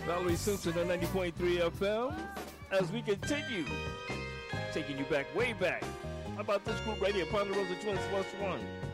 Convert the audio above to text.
Valerie Simpson on 90.3 FM as we continue taking you back, way back. How about this group right here, Ponderosa Twins Plus One?